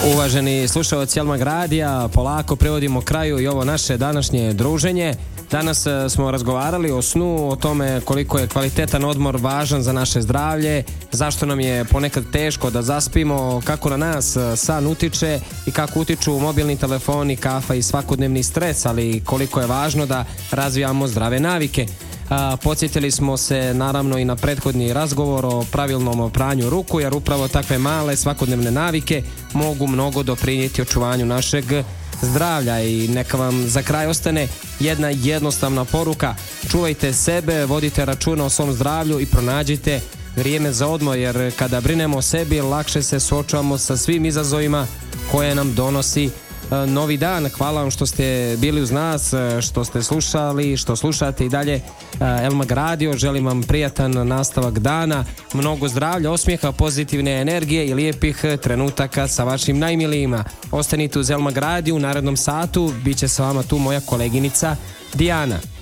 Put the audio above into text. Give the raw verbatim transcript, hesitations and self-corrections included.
Uvaženi slušalci Elmag radija, polako privodimo kraju i ovo naše današnje druženje. Danas smo razgovarali o snu, o tome koliko je kvalitetan odmor važan za naše zdravlje, zašto nam je ponekad teško da zaspimo, kako na nas san utiče i kako utiču mobilni telefoni, kafa i svakodnevni stres, ali koliko je važno da razvijamo zdrave navike. A, podsjetili smo se naravno i na prethodni razgovor o pravilnom pranju ruku, jer upravo takve male svakodnevne navike mogu mnogo doprinijeti očuvanju našeg zdravlja. I neka vam za kraj ostane jedna jednostavna poruka: čuvajte sebe, vodite računa o svom zdravlju i pronađite vrijeme za odmor, jer kada brinemo o sebi lakše se suočavamo sa svim izazovima koje nam donosi novi dan. Hvala vam što ste bili uz nas, što ste slušali, što slušate i dalje Elmag radio. Želim vam prijatan nastavak dana, mnogo zdravlja, osmijeha, pozitivne energije i lijepih trenutaka sa vašim najmilijima. Ostanite uz Elmag radio, u narednom satu bit će sa vama tu moja koleginica Dijana.